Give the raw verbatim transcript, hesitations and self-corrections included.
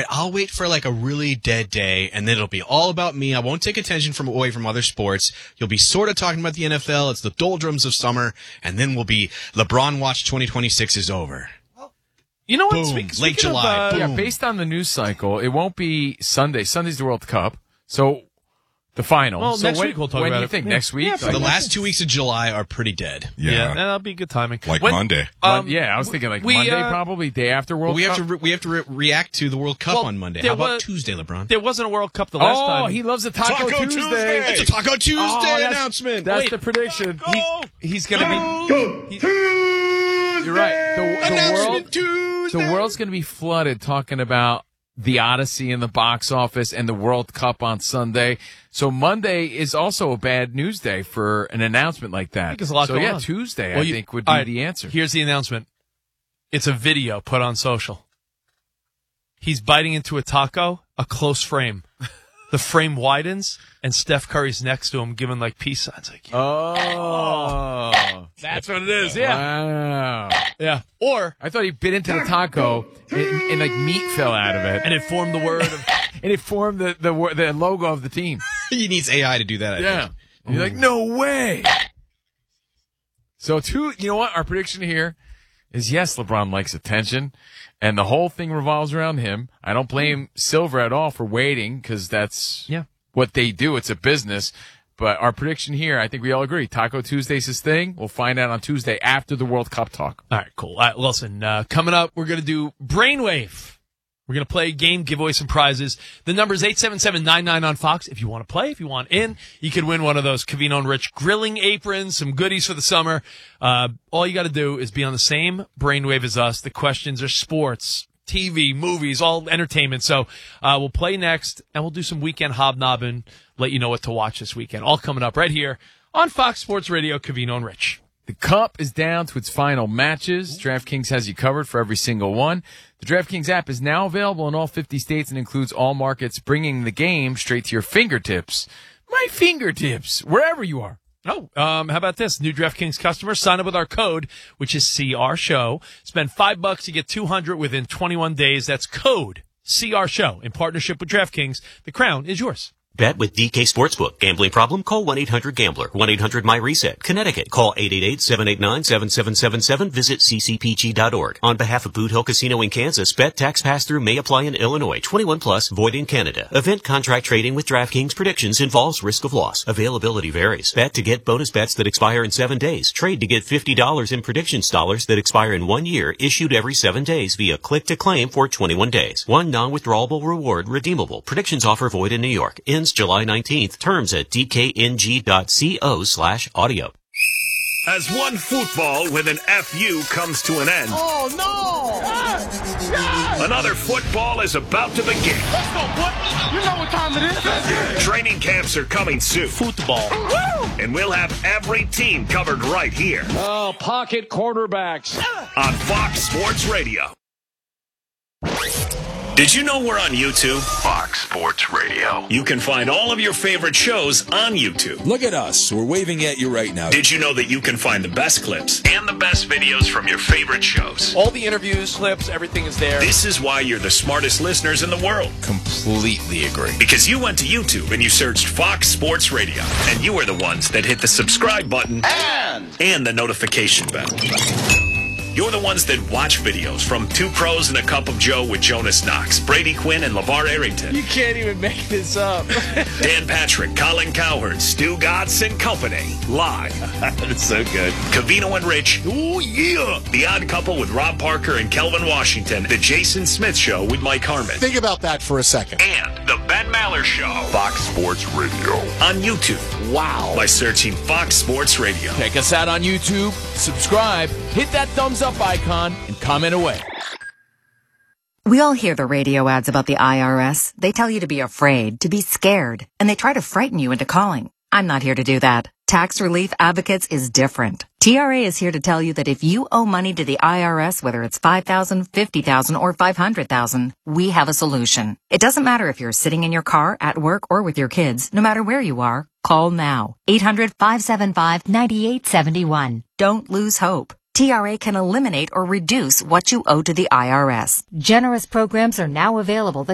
right, I'll wait for like a really dead day, and then it'll be all about me. I won't take attention from away from other sports. You'll be sort of talking about the N F L. It's the doldrums of summer, and then we'll be LeBron Watch twenty twenty-six is over. You know what? Boom. Speak, Late July. Of, uh, Yeah, based on the news cycle, it won't be Sunday. Sunday's the World Cup, so the final. Well, so next when, week we'll talk when about do you it. think? Yeah. Next week? Yeah, Like- The last two weeks of July are pretty dead. Yeah, Yeah. that'll be good timing. Like When- Monday. Mon- Um, yeah, I was thinking like we, Monday, uh, probably day after World But we Cup. have to re- we have to re- react to the World Cup Well, on Monday. there How about was- Tuesday, LeBron? There wasn't a World Cup the last oh, time. he loves a Taco, Taco Tuesday. Tuesday. It's a Taco Tuesday Oh, that's- announcement. That's Wait. the prediction. He- he's going to be. he- You're right. The, the Announcement world, Tuesday. the world's going to be flooded talking about the Odyssey in the box office and the World Cup on Sunday. So Monday is also a bad news day for an announcement like that. There's a lot so going yeah, on. Tuesday Well, I you- think would be all right, the answer. Here's the announcement. It's a video put on social. He's biting into a taco, a close frame. The frame widens, and Steph Curry's next to him, giving like peace signs. Like, Oh, that's what it is. Yeah, wow. yeah. Or I thought he bit into the taco and, and like meat fell out of it, and it formed the word of. and it formed the the, wor- the logo of the team. He needs A I to do that, I Yeah. think. And you're like, no way. So, two, you know what? Our prediction here is yes, LeBron likes attention, and the whole thing revolves around him. I don't blame Silver at all for waiting because that's Yeah. what they do. It's a business. But our prediction here, I think we all agree. Taco Tuesday's his thing. We'll find out on Tuesday after the World Cup talk. All right, cool. All right, listen, uh, coming up, we're going to do Brainwave. We're going to play a game, give away some prizes. The number is eight seven seven nine nine on Fox. If you want to play, if you want in, you could win one of those Covino and Rich grilling aprons, some goodies for the summer. Uh, all you got to do is be on the same brainwave as us. The questions are sports, T V, movies, all entertainment. So uh, we'll play next, and we'll do some weekend hobnobbing, let you know what to watch this weekend. All coming up right here on Fox Sports Radio, Covino and Rich. The Cup is down to its final matches. DraftKings has you covered for every single one. The DraftKings app is now available in all fifty states and includes all markets, bringing the game straight to your fingertips. My fingertips, wherever you are. Oh, um, how about this? New DraftKings customers sign up with our code, which is C R Show. Spend five bucks, you get two hundred within twenty-one days. That's code C R Show in partnership with DraftKings. The crown is yours. Bet with D K Sportsbook. Gambling problem? Call one eight hundred gambler. one eight hundred my reset. Connecticut. Call eight eight eight seven eight nine seven seven seven seven. Visit c c p g dot org. On behalf of Boot Hill Casino in Kansas, bet tax pass-through may apply in Illinois. twenty-one plus, void in Canada. Event contract trading with DraftKings predictions involves risk of loss. Availability varies. Bet to get bonus bets that expire in seven days. Trade to get fifty dollars in predictions dollars that expire in one year, issued every seven days via click to claim for twenty-one days. One non-withdrawable reward redeemable. Predictions offer void in New York. Ends July nineteenth. Terms at d k n g dot co slash audio. As one football with an F U comes to an end. Oh, no! Yes! Yes! Another football is about to begin. Let's go, boy! You know what time it is. Training camps are coming soon. Football. Woo! And we'll have every team covered right here Oh, pocket quarterbacks. on Fox Sports Radio. Did you know we're on YouTube? Fox Sports Radio. You can find all of your favorite shows on YouTube. Look at us. We're waving at you right now. Did you know that you can find the best clips and the best videos from your favorite shows? All the interviews, clips, everything is there. This is why you're the smartest listeners in the world. Completely agree. Because you went to YouTube and you searched Fox Sports Radio. And you are the ones that hit the subscribe button And and the notification bell. You're the ones that watch videos from Two Pros and a Cup of Joe with Jonas Knox, Brady Quinn, and LeVar Arrington. You can't even make this up. Dan Patrick, Colin Cowherd, Stu Godson and Company. Live. That's so good. Covino and Rich. Oh, yeah. The Odd Couple with Rob Parker and Kelvin Washington. The Jason Smith Show with Mike Harmon. Think about that for a second. And The Ben Maller Show. Fox Sports Radio. On YouTube. Wow. By searching Fox Sports Radio. Check us out on YouTube, subscribe, hit that thumbs up icon, and comment away. We all hear the radio ads about the I R S. They tell you to be afraid, to be scared, and they try to frighten you into calling. I'm not here to do that. Tax Relief Advocates is different. T R A is here to tell you that if you owe money to the I R S, whether it's five thousand dollars, fifty thousand dollars, or five hundred thousand dollars, we have a solution. It doesn't matter if you're sitting in your car, at work, or with your kids. No matter where you are, call now. eight hundred, five seven five, nine eight seven one. Don't lose hope. T R A can eliminate or reduce what you owe to the I R S. Generous programs are now available that